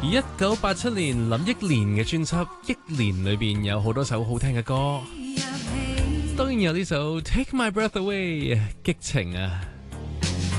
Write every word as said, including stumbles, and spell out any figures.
一九八七年林憶蓮嘅專輯《憶蓮》裏邊有好多首好聽嘅歌，當然有呢首《Take My Breath Away》，激情啊！